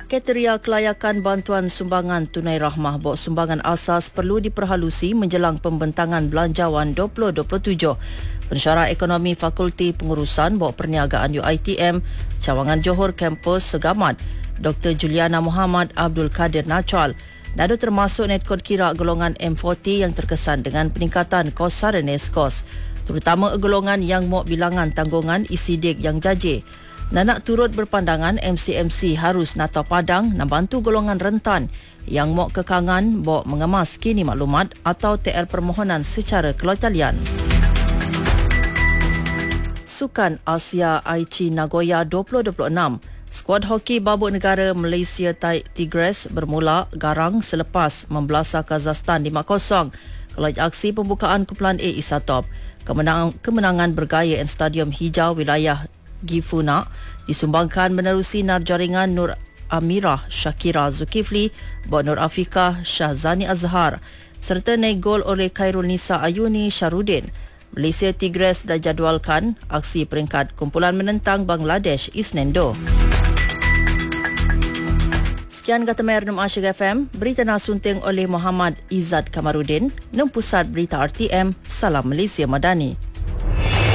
Kriteria kelayakan bantuan sumbangan tunai rahmah bok sumbangan asas perlu diperhalusi menjelang pembentangan belanjawan 2027. Pensyarah Ekonomi Fakulti Pengurusan bok Perniagaan UiTM, Cawangan Johor Kampus Segamat, Dr. Juliana Muhammad Abdul Kadir Nachal, nada termasuk netkod kira golongan M40 yang terkesan dengan peningkatan kos saranis kos, terutama golongan yang mau bilangan tanggungan isidik yang jajir. Nanak turut berpandangan MCMC harus natau padang nak bantu golongan rentan yang mau kekangan bok mengemas kini maklumat atau TR permohonan secara kelotalian. Sukan Asia Aichi Nagoya 2026. Skuad hoki babuk negara Malaysia Tigres bermula garang selepas membelasah Kazakhstan 5-0. Kalau aksi pembukaan kumpulan A Isatop, kemenangan bergaya di Stadium Hijau wilayah Gifuna disumbangkan menerusi narjaringan Nur Amirah Shakira Zulkifli, Nur Afika Syahzani Azhar serta naik gol oleh Khairul Nisa Ayuni Syarudin. Malaysia Tigres dah jadualkan aksi peringkat kumpulan menentang Bangladesh Isnindo. Sekian kata Merdum Asyik FM, berita nasunting oleh Muhammad Izzat Kamarudin, 6 Pusat Berita RTM, Salam Malaysia Madani.